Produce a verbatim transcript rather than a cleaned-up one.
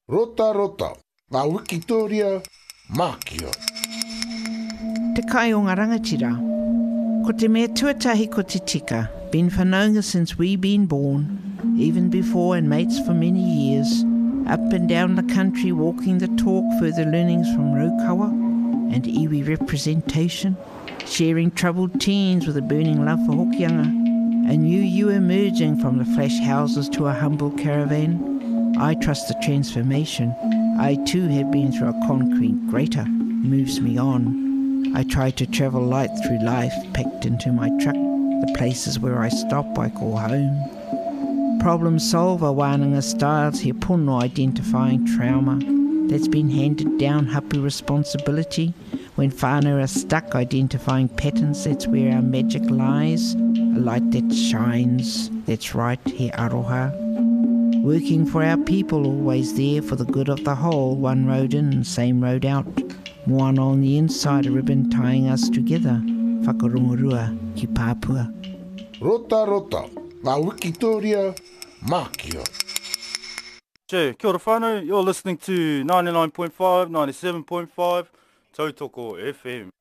Rota rota, ngā Wikitoria, mākia. Te kai o ngā rangatira. Ko te mea tuatahi ko te tika, been whanaunga since we been born, even before and mates for many years, up and down the country walking the talk, further learnings from Raukawa and iwi representation, sharing troubled teens with a burning love for Hokianga, a new you emerging from the flash houses to a humble caravan. I trust the transformation. I too have been through a concrete grater, moves me on. I try to travel light through life, packed into my truck. The places where I stop I call home. Problem solver wānanga styles, he pono identifying trauma that's been handed down, hapu responsibility. When whānau are stuck identifying patterns, that's where our magic lies. A light that shines, that's right, he aroha. Working for our people, always there for the good of the whole, one road in, same road out. Moana on the inside, a ribbon tying us together. Whakarungurua ki Pāpua. Rota rota, ngā Wikitoria, mākia. Che, kia ora whānau, you're listening to ninety-nine point five, ninety-seven point five, Tautoko F M.